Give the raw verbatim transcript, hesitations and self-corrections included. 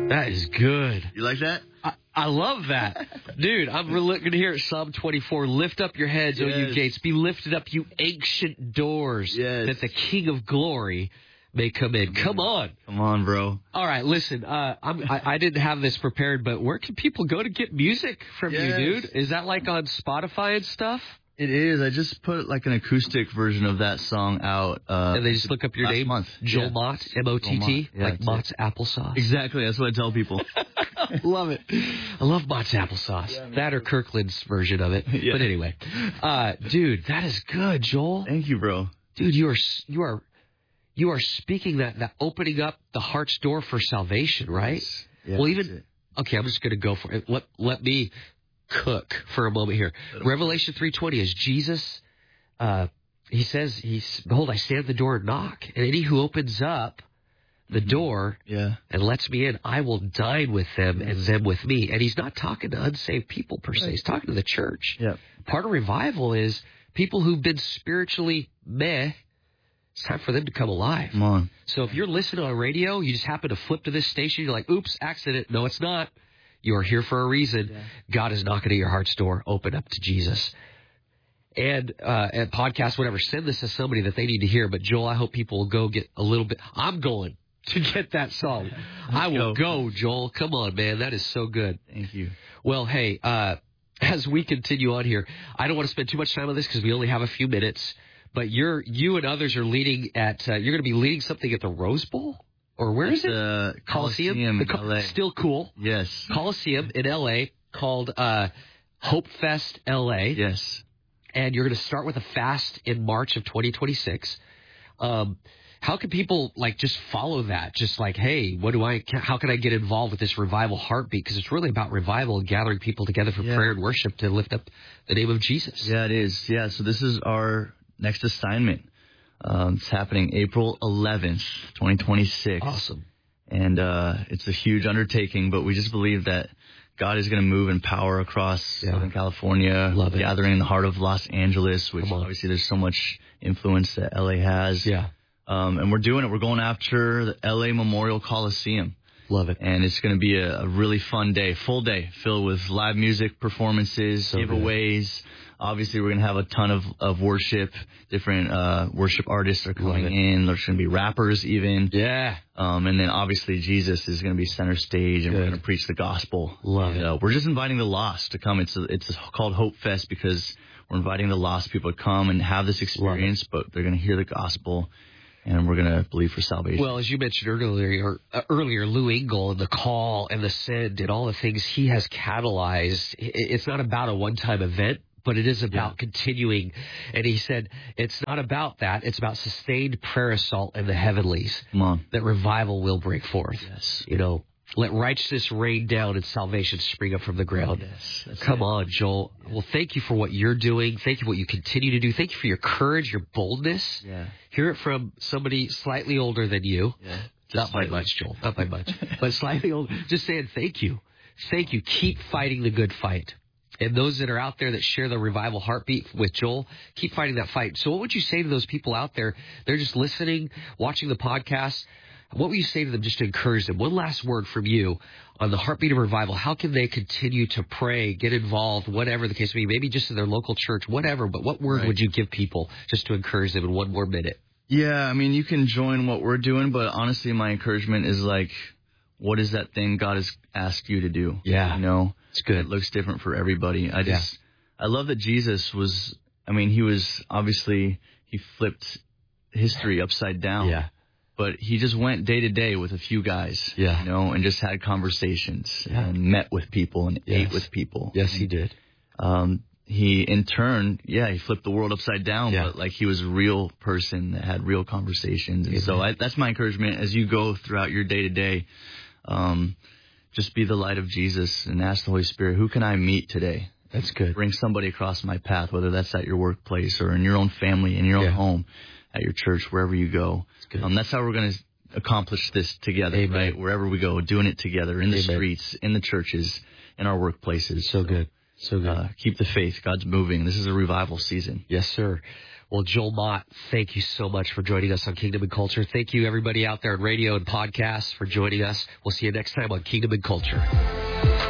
That is good. You like that? I, I love that. Dude, I'm really going to hear it. Psalm twenty-four. Lift up your heads, yes. O you gates. Be lifted up, you ancient doors, yes. that the King of glory may come in. Come on. Come on, bro. All right, listen, uh, I'm, I, I didn't have this prepared, but where can people go to get music from yes. you, dude? Is that like on Spotify and stuff? It is. I just put like an acoustic version of that song out. Uh, and they just look up your name? Month. Joel yeah. Mott, M O T T, yeah, like Mott's it. Applesauce. Exactly. That's what I tell people. Love it. I love Mott's Applesauce. Yeah, that or Kirkland's version of it. yeah. But anyway, uh, dude, that is good, Joel. Thank you, bro. Dude, you are you are you are speaking that that opening up the heart's door for salvation, right? Yes. Yeah, well, even okay, I'm just going to go for it. Let let me cook for a moment here. Revelation three twenty is Jesus. Uh, he says, "He's behold, I stand at the door and knock, and any who opens up the door yeah. and lets me in, I will dine with them and them with me." And he's not talking to unsaved people per se. He's talking to the church. Yeah. Part of revival is people who've been spiritually meh. It's time for them to come alive. Come on. So if you're listening on radio, you just happen to flip to this station, you're like, oops, accident. No, it's not. You are here for a reason. Yeah. God is knocking at your heart's door. Open up to Jesus. And uh, and podcast, whatever, send this to somebody that they need to hear. But, Joel, I hope people will go get a little bit. I'm going to get that song. I will go. go, Joel. Come on, man. That is so good. Thank you. Well, hey, uh, as we continue on here, I don't want to spend too much time on this because we only have a few minutes. But you're you and others are leading at, uh, you're going to be leading something at the Rose Bowl? Or where it's is it? Uh, Coliseum? Coliseum the in Co- L A. Still cool. Yes. Coliseum in L A called uh, Hope Fest L A. Yes. And you're going to start with a fast in March of twenty twenty-six. Um, how can people like just follow that? Just like, hey, what do I? How can I get involved with this revival heartbeat? Because it's really about revival and gathering people together for yeah. prayer and worship to lift up the name of Jesus. Yeah, it is. Yeah. So this is our next assignment. Um, it's happening April eleventh, twenty twenty-six. Awesome. And uh, it's a huge undertaking, but we just believe that God is going to move in power across yeah. Southern California, Love it. gathering in the heart of Los Angeles, which obviously there's so much influence that L A has. Yeah. Um, and we're doing it. We're going after the L A Memorial Coliseum. Love it. And it's going to be a, a really fun day, full day, filled with live music performances, so giveaways. Good. Obviously, we're going to have a ton of, of worship. Different uh, worship artists are coming in. There's going to be rappers even. Yeah. Um, and then, obviously, Jesus is going to be center stage, and Good. We're going to preach the gospel. Love and, it. Uh, we're just inviting the lost to come. It's a, it's called Hope Fest because we're inviting the lost people to come and have this experience, but they're going to hear the gospel. And we're going to believe for salvation. Well, as you mentioned earlier, uh, earlier, Lou Engle and the call and the send and all the things he has catalyzed, it's not about a one-time event, but it is about yeah. continuing. And he said it's not about that. It's about sustained prayer assault in the heavenlies. Come on. That revival will break forth. Yes. You know, let righteousness rain down and salvation spring up from the ground. Yes, Come it. on, Joel. Well, thank you for what you're doing. Thank you for what you continue to do. Thank you for your courage, your boldness. Yeah. Hear it from somebody slightly older than you. Yeah. Not by much, Joel. Not by much. But slightly older. Just saying thank you. Thank you. Keep fighting the good fight. And those that are out there that share the revival heartbeat with Joel, keep fighting that fight. So what would you say to those people out there? They're just listening, watching the podcast. What would you say to them just to encourage them? One last word from you on the heartbeat of revival. How can they continue to pray, get involved, whatever the case may be, maybe just in their local church, whatever. But what word right. would you give people just to encourage them in one more minute? Yeah, I mean, you can join what we're doing, but honestly, my encouragement is like, what is that thing God has asked you to do? Yeah. You know, it's good. It looks different for everybody. I just, yeah. I love that Jesus was, I mean, he was obviously, he flipped history upside down. Yeah. But he just went day to day with a few guys, yeah. you know, and just had conversations yeah. and met with people and yes. ate with people. Yes, and, he did. Um, he, in turn, yeah, he flipped the world upside down, yeah. but like he was a real person that had real conversations. And Amen. so I, that's my encouragement as you go throughout your day to day. Um, just be the light of Jesus and ask the Holy Spirit, who can I meet today? That's good. Bring somebody across my path, whether that's at your workplace or in your own family, in your own yeah. home, at your church, wherever you go. That's, um, that's how we're going to accomplish this together, Amen. right? Wherever we go, doing it together, in the Amen. streets, in the churches, in our workplaces. So, so good. So good. Uh, keep the faith. God's moving. This is a revival season. Yes, sir. Well, Joel Mott, thank you so much for joining us on Kingdom and Culture. Thank you, everybody out there on radio and podcasts, for joining us. We'll see you next time on Kingdom and Culture.